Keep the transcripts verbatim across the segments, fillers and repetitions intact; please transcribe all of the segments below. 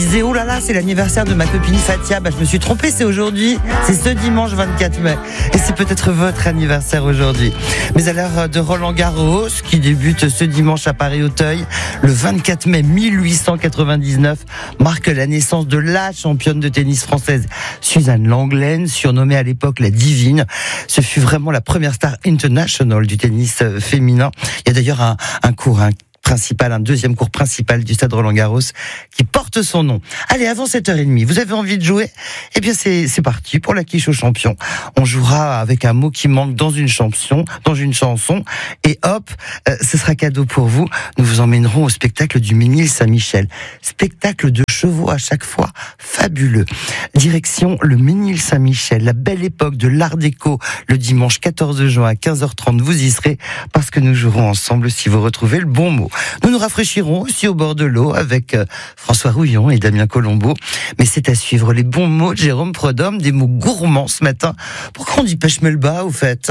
disais, oh là là, c'est l'anniversaire de ma copine Fatia. Bah, je me suis trompée, c'est aujourd'hui. C'est ce dimanche vingt-quatre mai. Et c'est peut-être votre anniversaire aujourd'hui. Mais à l'heure de Roland Garros, qui débute ce dimanche à Paris-Auteuil, le vingt-quatre mai mille huit cent quatre-vingt-dix-neuf marque la naissance de la championne de tennis française, Suzanne Lenglen, surnommée à l'époque la Divine. Ce fut vraiment la première star international du tennis féminin. Il y a d'ailleurs un, un cours, un principal, un deuxième cours principal du stade Roland-Garros qui porte son nom. Allez, avant sept heures trente, vous avez envie de jouer? Eh bien, c'est, c'est parti pour la quiche aux champions. On jouera avec un mot qui manque dans une chanson, dans une chanson, et hop, euh, ce sera cadeau pour vous. Nous vous emmènerons au spectacle du Ménil-Saint-Michel. Spectacle de chevaux à chaque fois fabuleux. Direction le Ménil-Saint-Michel, la belle époque de l'art déco, le dimanche quatorze juin à quinze heures trente. Vous y serez parce que nous jouerons ensemble si vous retrouvez le bon mot. Nous nous rafraîchirons aussi au bord de l'eau avec euh, François Rouillon et Damien Colombo. Mais c'est à suivre, les bons mots de Jérôme Prodhomme, des mots gourmands ce matin. Pourquoi on dit pêche-melba au fait?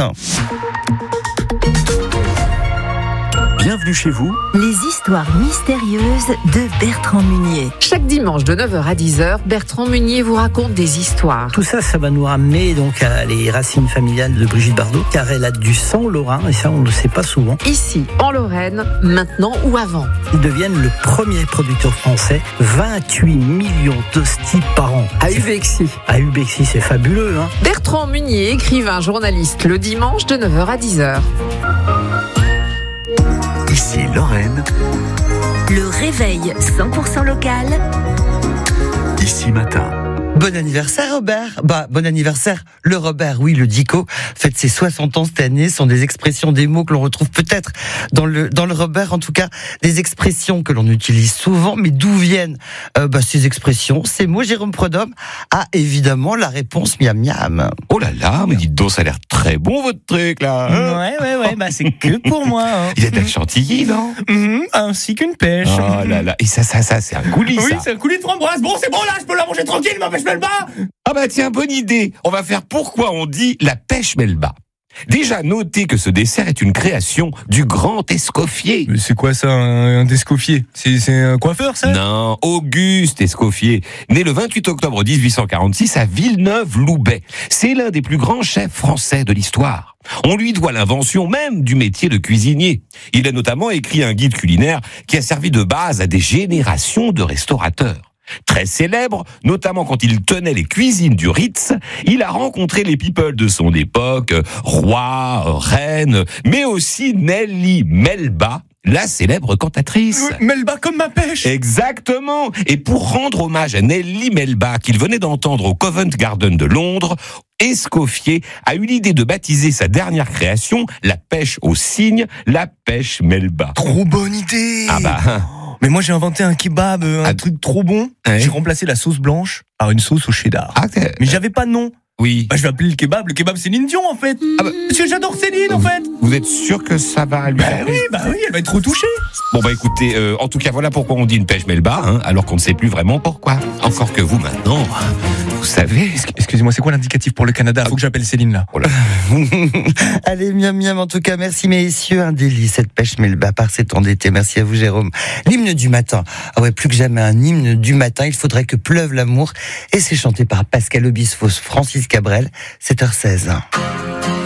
Bienvenue chez vous. Les histoires mystérieuses de Bertrand Munier. Chaque dimanche de neuf heures à dix heures, Bertrand Munier vous raconte des histoires. Tout ça, ça va nous ramener donc à les racines familiales de Brigitte Bardot, car elle a du sang lorrain, et ça on ne le sait pas souvent. Ici, en Lorraine, maintenant ou avant. Ils deviennent le premier producteur français, vingt-huit millions d'hosties par an. À Ubexy. À Ubexy, c'est fabuleux, hein. Bertrand Munier, écrivain, journaliste, le dimanche de neuf heures à dix heures. Ici Lorraine. Le réveil cent pour cent local. Ici Matin. Bon anniversaire Robert. Bah, bon anniversaire le Robert, oui, le Dico fête ses soixante ans cette année. Ce sont des expressions, des mots que l'on retrouve peut-être dans le dans le Robert, en tout cas des expressions que l'on utilise souvent. Mais d'où viennent euh, bah, ces expressions, ces mots? Jérôme Prodhomme a évidemment la réponse miam miam. Oh là là, mais dites donc, ça a l'air très bon votre truc là, hein? Ouais, ouais, ouais, bah c'est que pour moi. Hein. Il y a de la chantilly, non? Mmh, ainsi qu'une pêche. Oh là là, et ça, ça, ça, c'est un coulis, Oui, ça. c'est un coulis de framboise. Bon, c'est bon là, je peux la manger tranquille, ma pêche melba. Ah bah tiens, bonne idée. On va faire pourquoi on dit la pêche melba. Déjà, notez que ce dessert est une création du grand Escoffier. Mais c'est quoi ça, un, un Escoffier? C'est, c'est un coiffeur, ça? Non, Auguste Escoffier, né le vingt-huit octobre dix-huit cent quarante-six à Villeneuve-Loubet. C'est l'un des plus grands chefs français de l'histoire. On lui doit l'invention même du métier de cuisinier. Il a notamment écrit un guide culinaire qui a servi de base à des générations de restaurateurs. Très célèbre, notamment quand il tenait les cuisines du Ritz, il a rencontré les people de son époque, rois, reines, mais aussi Nelly Melba, la célèbre cantatrice. Oui, Melba comme ma pêche. Exactement. Et pour rendre hommage à Nelly Melba, qu'il venait d'entendre au Covent Garden de Londres, Escoffier a eu l'idée de baptiser sa dernière création, la pêche au cygne, la pêche Melba. Trop bonne idée. Ah bah... Hein. Mais moi j'ai inventé un kebab, un ah, truc trop bon. Ouais. J'ai remplacé la sauce blanche par une sauce au cheddar. Ah, mais j'avais pas de nom. Oui. Bah, je vais appeler le kebab. Le kebab Céline Dion en fait. Ah bah, parce que j'adore Céline en fait. Vous êtes sûr que ça va lui Bah faire oui, bah oui, elle va être trop touchée. Bon bah écoutez, euh, en tout cas voilà pourquoi on dit une pêche melba, hein, alors qu'on ne sait plus vraiment pourquoi. Encore que vous maintenant, vous savez. Excusez-moi, c'est quoi l'indicatif pour le Canada? Faut que j'appelle Céline là. Oh là. Allez, miam miam, en tout cas, merci messieurs, un délice cette pêche melba par ces temps d'été. Merci à vous Jérôme. L'hymne du matin. Ah ouais, plus que jamais un hymne du matin, il faudrait que pleuve l'amour, et c'est chanté par Pascal Obispo, Francis Cabrel, sept heures seize.